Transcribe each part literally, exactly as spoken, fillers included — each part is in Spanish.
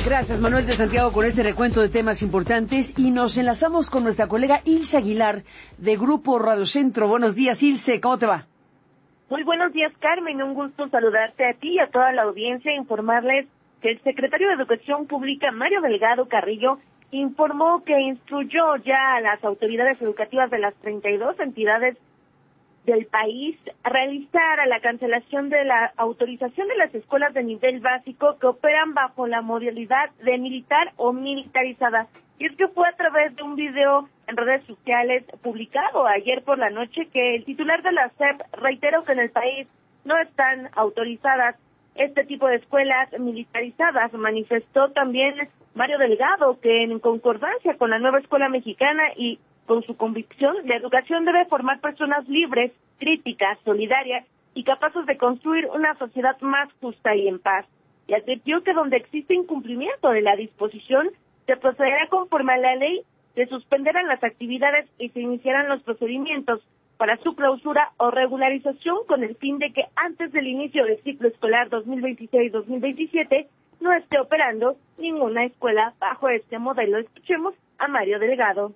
Gracias, Manuel de Santiago, con este recuento de temas importantes. Y nos enlazamos con nuestra colega Ilse Aguilar, de Grupo Radio Centro. Buenos días, Ilse, ¿cómo te va? Muy buenos días, Carmen. Un gusto saludarte a ti y a toda la audiencia e informarles que el secretario de Educación Pública, Mario Delgado Carrillo, informó que instruyó ya a las autoridades educativas de las treinta y dos entidades del país a realizar a la cancelación de la autorización de las escuelas de nivel básico que operan bajo la modalidad de militar o militarizada. Y es que fue a través de un video en redes sociales publicado ayer por la noche que el titular de la S E P reiteró que en el país no están autorizadas este tipo de escuelas militarizadas. Manifestó también Mario Delgado que en concordancia con la nueva escuela mexicana y con su convicción, la educación debe formar personas libres, críticas, solidarias y capaces de construir una sociedad más justa y en paz. Y advirtió que donde existe incumplimiento de la disposición, se procederá conforme a la ley, se suspenderán las actividades y se iniciarán los procedimientos para su clausura o regularización con el fin de que antes del inicio del ciclo escolar dos mil veintiséis dos mil veintisiete no esté operando ninguna escuela bajo este modelo. Escuchemos a Mario Delgado.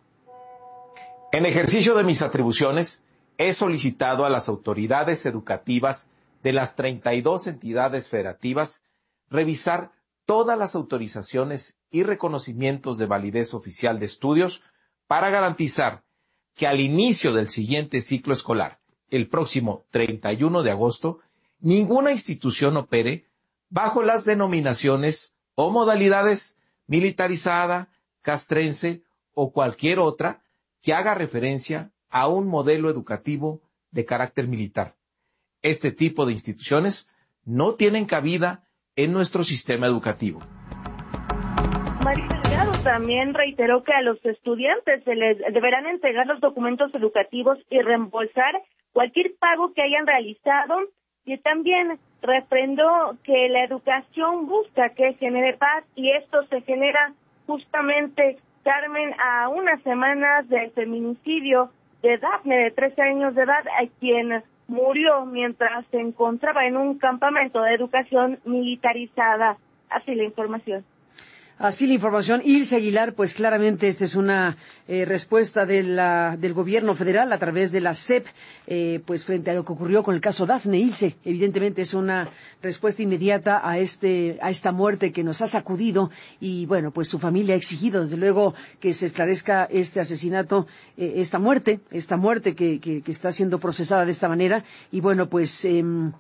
En ejercicio de mis atribuciones, he solicitado a las autoridades educativas de las treinta y dos entidades federativas revisar todas las autorizaciones y reconocimientos de validez oficial de estudios para garantizar que al inicio del siguiente ciclo escolar, el próximo treinta y uno de agosto, ninguna institución opere bajo las denominaciones o modalidades militarizada, castrense o cualquier otra que haga referencia a un modelo educativo de carácter militar. Este tipo de instituciones no tienen cabida en nuestro sistema educativo. Mario Delgado también reiteró que a los estudiantes se les deberán entregar los documentos educativos y reembolsar cualquier pago que hayan realizado, y también refrendó que la educación busca que genere paz y esto se genera justamente, Carmen, a unas semanas del feminicidio de Dafne, de trece años de edad, a quien murió mientras se encontraba en un campamento de educación militarizada. Así la información. Así la información. Ilse Aguilar, pues claramente esta es una eh, respuesta de la, del gobierno federal a través de la S E P, eh, pues frente a lo que ocurrió con el caso Dafne. Ilse, evidentemente es una respuesta inmediata a este a esta muerte que nos ha sacudido y bueno, pues su familia ha exigido desde luego que se esclarezca este asesinato, eh, esta muerte, esta muerte que, que, que está siendo procesada de esta manera y bueno, pues eh,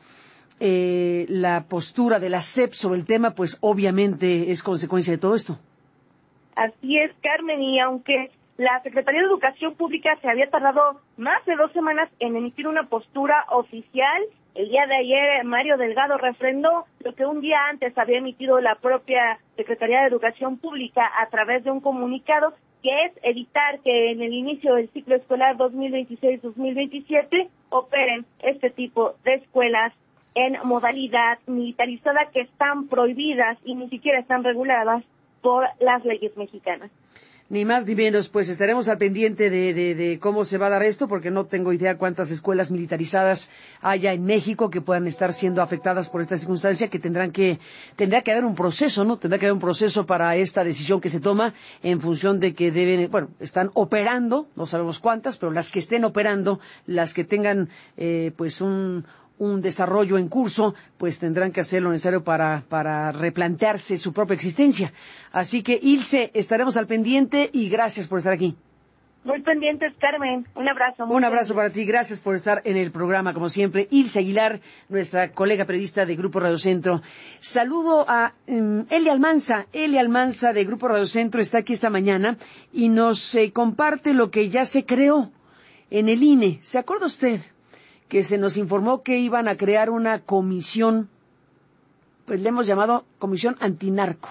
Eh, la postura de la S E P sobre el tema, pues obviamente es consecuencia de todo esto. Así es, Carmen, y aunque la Secretaría de Educación Pública se había tardado más de dos semanas en emitir una postura oficial, el día de ayer Mario Delgado refrendó lo que un día antes había emitido la propia Secretaría de Educación Pública a través de un comunicado, que es evitar que en el inicio del ciclo escolar dos mil veintiséis dos mil veintisiete operen este tipo de escuelas en modalidad militarizada que están prohibidas y ni siquiera están reguladas por las leyes mexicanas. Ni más ni menos, pues estaremos al pendiente de, de, de cómo se va a dar esto, porque no tengo idea cuántas escuelas militarizadas haya en México que puedan estar siendo afectadas por esta circunstancia, que tendrán que, tendrá que haber un proceso, ¿no? Tendrá que haber un proceso para esta decisión que se toma en función de que deben, bueno, están operando, no sabemos cuántas, pero las que estén operando, las que tengan, eh, pues un, un desarrollo en curso, pues tendrán que hacer lo necesario para, para replantearse su propia existencia. Así que, Ilse, estaremos al pendiente y gracias por estar aquí. Muy pendientes, Carmen. Un abrazo. Un abrazo para ti. Gracias por estar en el programa, como siempre. Ilse Aguilar, nuestra colega periodista de Grupo Radio Centro. Saludo a um, Eli Almanza. Eli Almanza de Grupo Radio Centro está aquí esta mañana y nos eh, comparte lo que ya se creó en el I N E. ¿Se acuerda usted que se nos informó que iban a crear una comisión, pues le hemos llamado Comisión Antinarco,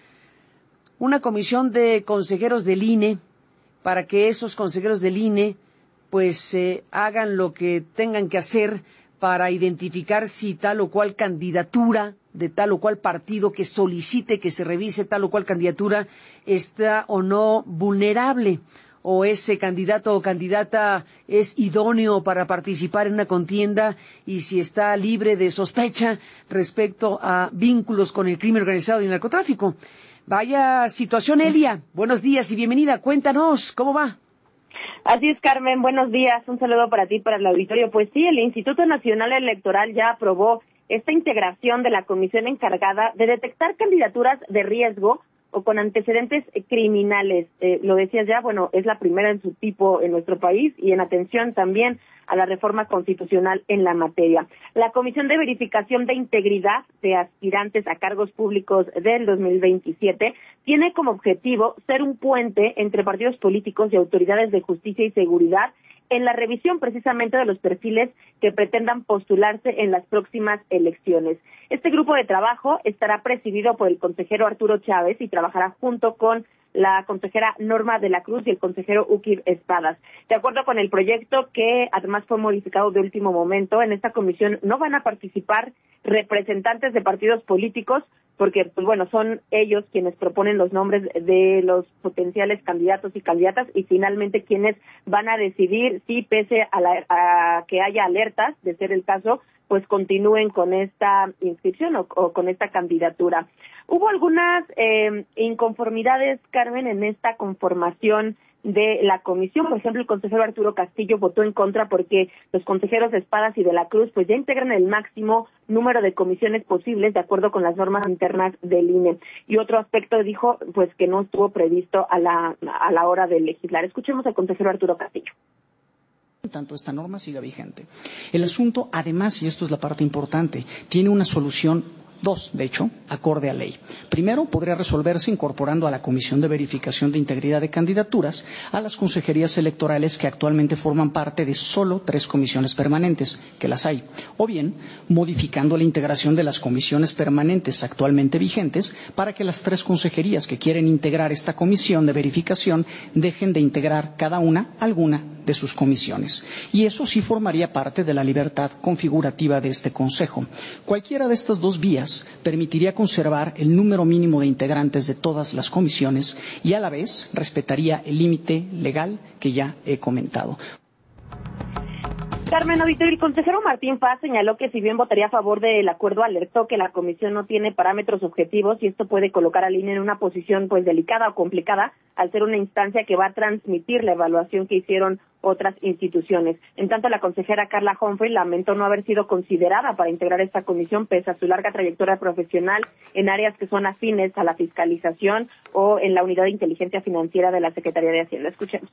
una comisión de consejeros del I N E, para que esos consejeros del I N E pues eh, hagan lo que tengan que hacer para identificar si tal o cual candidatura de tal o cual partido que solicite que se revise tal o cual candidatura está o no vulnerable o ese candidato o candidata es idóneo para participar en una contienda y si está libre de sospecha respecto a vínculos con el crimen organizado y el narcotráfico. Vaya situación, Elia. Buenos días y bienvenida. Cuéntanos, ¿cómo va? Así es, Carmen. Buenos días. Un saludo para ti y para el auditorio. Pues sí, el Instituto Nacional Electoral ya aprobó esta integración de la comisión encargada de detectar candidaturas de riesgo o con antecedentes criminales. Eh, lo decías ya, bueno, es la primera en su tipo en nuestro país y en atención también a la reforma constitucional en la materia. La Comisión de Verificación de Integridad de Aspirantes a Cargos Públicos del dos mil veintisiete tiene como objetivo ser un puente entre partidos políticos y autoridades de justicia y seguridad en la revisión precisamente de los perfiles que pretendan postularse en las próximas elecciones. Este grupo de trabajo estará presidido por el consejero Arturo Chávez y trabajará junto con la consejera Norma de la Cruz y el consejero Ukir Espadas. De acuerdo con el proyecto, que además fue modificado de último momento, en esta comisión no van a participar representantes de partidos políticos, porque, pues bueno, son ellos quienes proponen los nombres de los potenciales candidatos y candidatas y finalmente quienes van a decidir si, pese a, la, a que haya alertas, de ser el caso, pues continúen con esta inscripción o, o con esta candidatura. Hubo algunas eh, inconformidades, Carmen, en esta conformación de la comisión. Por ejemplo, el consejero Arturo Castillo votó en contra porque los consejeros de Espadas y de la Cruz pues ya integran el máximo número de comisiones posibles de acuerdo con las normas internas del I N E. Y otro aspecto dijo pues que no estuvo previsto a la a la hora de legislar. Escuchemos al consejero Arturo Castillo. Tanto esta norma siga vigente. El asunto, además, y esto es la parte importante, tiene una solución. Dos, de hecho, acorde a ley. Primero, podría resolverse incorporando a la Comisión de Verificación de Integridad de Candidaturas a las consejerías electorales que actualmente forman parte de solo tres comisiones permanentes, que las hay. O bien, modificando la integración de las comisiones permanentes actualmente vigentes para que las tres consejerías que quieren integrar esta comisión de verificación dejen de integrar cada una alguna de sus comisiones. Y eso sí formaría parte de la libertad configurativa de este Consejo. Cualquiera de estas dos vías permitiría conservar el número mínimo de integrantes de todas las comisiones y a la vez respetaría el límite legal que ya he comentado. Carmen, auditorio, el consejero Martín Paz señaló que si bien votaría a favor del acuerdo, alertó que la comisión no tiene parámetros objetivos y esto puede colocar al I N E en una posición pues delicada o complicada al ser una instancia que va a transmitir la evaluación que hicieron otras instituciones. En tanto, la consejera Carla Humphrey lamentó no haber sido considerada para integrar esta comisión pese a su larga trayectoria profesional en áreas que son afines a la fiscalización o en la unidad de inteligencia financiera de la Secretaría de Hacienda. Escuchemos.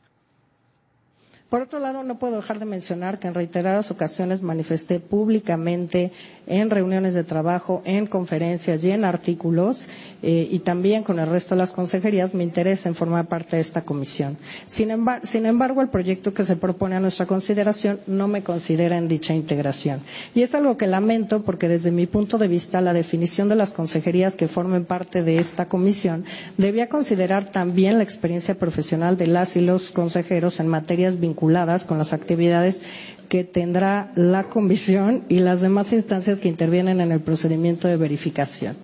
Por otro lado, no puedo dejar de mencionar que en reiteradas ocasiones manifesté públicamente en reuniones de trabajo, en conferencias y en artículos, eh, y también con el resto de las consejerías, mi interés en formar parte de esta comisión. Sin embargo, sin embargo, el proyecto que se propone a nuestra consideración no me considera en dicha integración. Y es algo que lamento porque desde mi punto de vista la definición de las consejerías que formen parte de esta comisión debía considerar también la experiencia profesional de las y los consejeros en materias vinculadas con las actividades que tendrá la comisión y las demás instancias que intervienen en el procedimiento de verificación.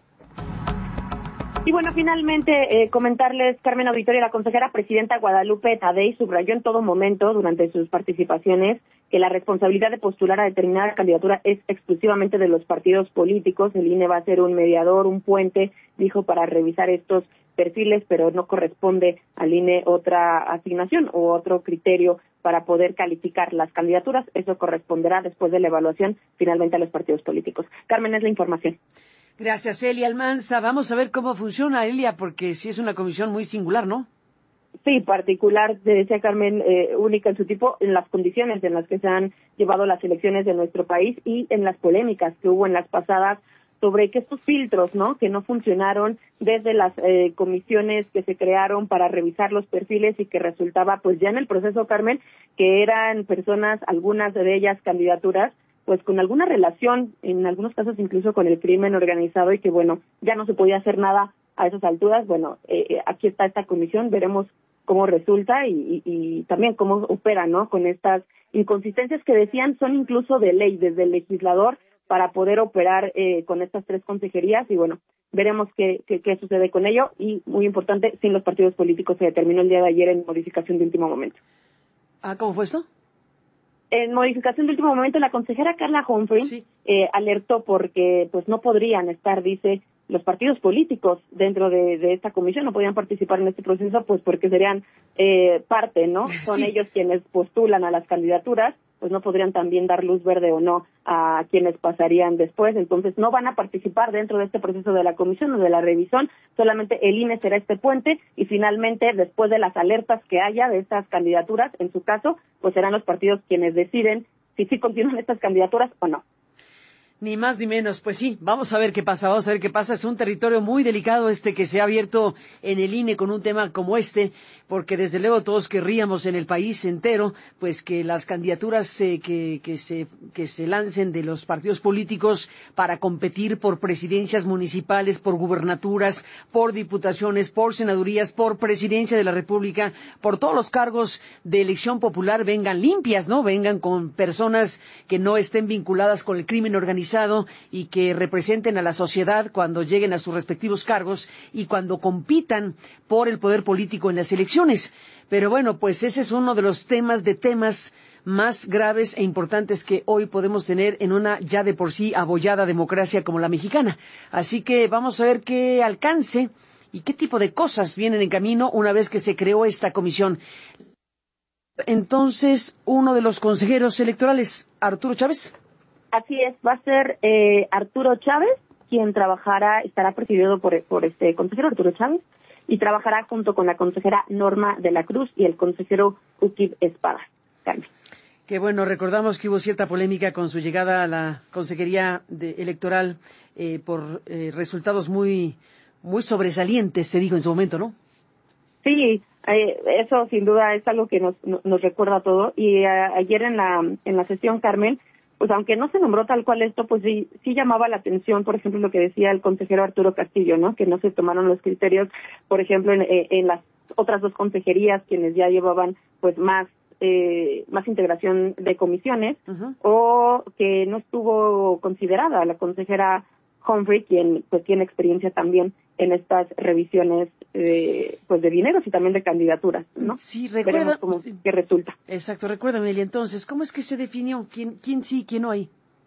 Y bueno, finalmente eh, comentarles, Carmen Auditorio, la consejera presidenta Guadalupe Tadei subrayó en todo momento durante sus participaciones que la responsabilidad de postular a determinada candidatura es exclusivamente de los partidos políticos. El I N E va a ser un mediador, un puente, dijo, para revisar estos perfiles, pero no corresponde al I N E otra asignación u otro criterio para poder calificar las candidaturas. Eso corresponderá después de la evaluación finalmente a los partidos políticos. Carmen, es la información. Gracias, Elia Almanza. Vamos a ver cómo funciona, Elia, porque sí es una comisión muy singular, ¿no? Sí, particular, decía Carmen, eh, única en su tipo, en las condiciones en las que se han llevado las elecciones de nuestro país y en las polémicas que hubo en las pasadas sobre que estos filtros, ¿no?, que no funcionaron desde las eh, comisiones que se crearon para revisar los perfiles y que resultaba, pues ya en el proceso, Carmen, que eran personas, algunas de ellas candidaturas, pues con alguna relación, en algunos casos incluso con el crimen organizado y que, bueno, ya no se podía hacer nada a esas alturas. Bueno, eh, aquí está esta comisión, veremos cómo resulta y, y, y también cómo opera, ¿no?, con estas inconsistencias que decían son incluso de ley desde el legislador para poder operar eh, con estas tres consejerías y bueno, veremos qué, qué, qué sucede con ello y, muy importante, sin los partidos políticos se determinó el día de ayer en modificación de último momento. Ah, ¿cómo fue esto? En modificación de último momento, la consejera Carla Humphrey sí. eh, alertó porque pues no podrían estar, dice, los partidos políticos dentro de, de esta comisión, no podían participar en este proceso, pues porque serían eh, parte, ¿no? Son sí. ellos quienes postulan a las candidaturas, pues no podrían también dar luz verde o no a quienes pasarían después. Entonces no van a participar dentro de este proceso de la comisión o de la revisión, solamente el I N E será este puente y finalmente después de las alertas que haya de estas candidaturas, en su caso, pues serán los partidos quienes deciden si sí continúan estas candidaturas o no. Ni más ni menos, pues sí, vamos a ver qué pasa, vamos a ver qué pasa. Es un territorio muy delicado este que se ha abierto en el I N E con un tema como este, porque desde luego todos querríamos en el país entero, pues que las candidaturas eh, que, que, se, que se lancen de los partidos políticos para competir por presidencias municipales, por gubernaturas, por diputaciones, por senadurías, por presidencia de la República, por todos los cargos de elección popular vengan limpias, ¿no? Vengan con personas que no estén vinculadas con el crimen organizado y que representen a la sociedad cuando lleguen a sus respectivos cargos y cuando compitan por el poder político en las elecciones. Pero bueno, pues ese es uno de los temas de temas más graves e importantes que hoy podemos tener en una ya de por sí abollada democracia como la mexicana. Así que vamos a ver qué alcance y qué tipo de cosas vienen en camino una vez que se creó esta comisión. Entonces, uno de los consejeros electorales, Arturo Chávez. Así es, va a ser eh, Arturo Chávez quien trabajará, estará presidido por, por este consejero Arturo Chávez y trabajará junto con la consejera Norma de la Cruz y el consejero Uquib Espada. Carmen. Que bueno, recordamos que hubo cierta polémica con su llegada a la consejería de, electoral eh, por eh, resultados muy muy sobresalientes, se dijo en su momento, ¿no? Sí, eh, eso sin duda es algo que nos, nos recuerda a todo. Y a, ayer en la en la sesión, Carmen, pues aunque no se nombró tal cual esto, pues sí, sí llamaba la atención, por ejemplo, lo que decía el consejero Arturo Castillo, ¿no? Que no se tomaron los criterios, por ejemplo, en, en las otras dos consejerías, quienes ya llevaban pues más eh, más integración de comisiones, uh-huh. o que no estuvo considerada la consejera Humphrey, quien pues tiene experiencia también en estas revisiones eh, pues de dineros y también de candidaturas, ¿no? Sí, recuerda. Veremos cómo, sí. qué resulta. Exacto, recuérdame, Elia, entonces, ¿cómo es que se definió? ¿Quién, quién sí, quién no hay?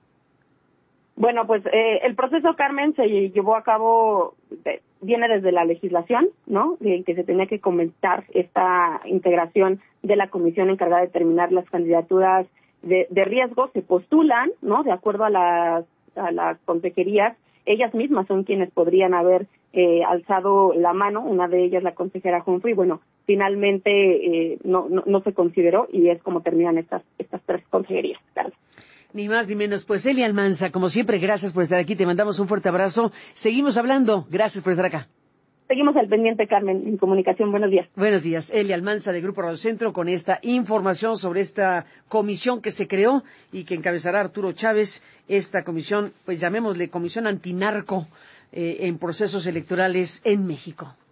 Bueno, pues eh, el proceso, Carmen, se llevó a cabo, de, viene desde la legislación, ¿no? De que se tenía que comentar esta integración de la comisión encargada de determinar las candidaturas de, de riesgo, se postulan, ¿no? De acuerdo a las, a las consejerías, ellas mismas son quienes podrían haber eh, alzado la mano, una de ellas la consejera Humphrey. Bueno, finalmente eh, no, no, no se consideró y es como terminan estas, estas tres consejerías, Carlos. Ni más ni menos. Pues Elia Almanza, como siempre, gracias por estar aquí, te mandamos un fuerte abrazo. Seguimos hablando, gracias por estar acá. Seguimos al pendiente, Carmen, en comunicación. Buenos días. Buenos días. Elia Almanza, de Grupo Radio Centro, con esta información sobre esta comisión que se creó y que encabezará Arturo Chávez. Esta comisión, pues llamémosle Comisión Antinarco eh, en procesos electorales en México.